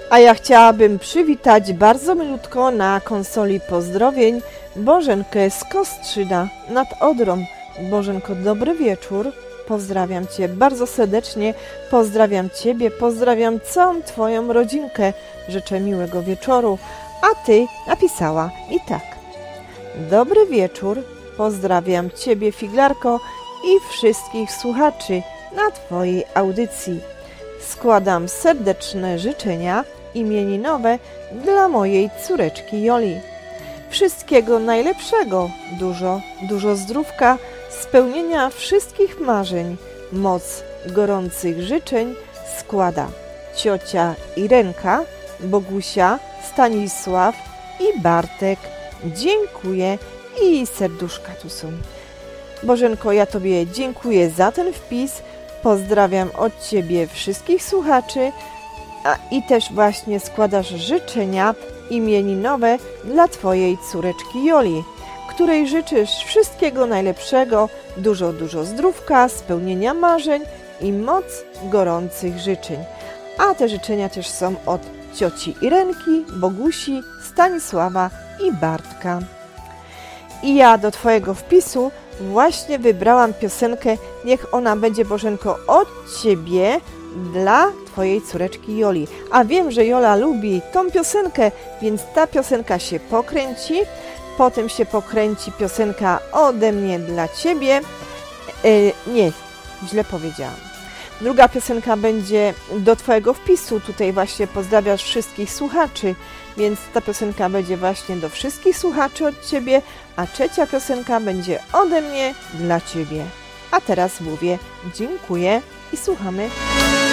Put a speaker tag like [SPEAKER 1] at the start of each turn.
[SPEAKER 1] A ja chciałabym przywitać bardzo milutko na konsoli pozdrowień Bożenkę z Kostrzyna nad Odrą. Bożenko, dobry wieczór. Pozdrawiam Cię bardzo serdecznie, pozdrawiam Ciebie, pozdrawiam całą Twoją rodzinkę. Życzę miłego wieczoru. A Ty napisała i tak. Dobry wieczór, pozdrawiam Ciebie, figlarko, i wszystkich słuchaczy na Twojej audycji. Składam serdeczne życzenia imieninowe dla mojej córeczki Joli. Wszystkiego najlepszego, dużo zdrówka, spełnienia wszystkich marzeń, moc gorących życzeń składa ciocia Irenka, Bogusia, Stanisław i Bartek. Dziękuję i serduszka tu są. Bożenko, ja Tobie dziękuję za ten wpis. Pozdrawiam od Ciebie wszystkich słuchaczy i też właśnie składasz życzenia imieninowe dla Twojej córeczki Joli, której życzysz wszystkiego najlepszego, dużo zdrówka, spełnienia marzeń i moc gorących życzeń. A te życzenia też są od cioci Irenki, Bogusi, Stanisława i Bartka. I ja do Twojego wpisu właśnie wybrałam piosenkę Niech ona będzie, Bożenko, od Ciebie dla Twojej córeczki Joli. A wiem, że Jola lubi tą piosenkę, więc ta piosenka się pokręci. Potem się pokręci piosenka ode mnie dla Ciebie. Nie, źle powiedziałam. Druga piosenka będzie do Twojego wpisu. Tutaj właśnie pozdrawiasz wszystkich słuchaczy, więc ta piosenka będzie właśnie do wszystkich słuchaczy od Ciebie, a trzecia piosenka będzie ode mnie dla Ciebie. A teraz mówię dziękuję i słuchamy.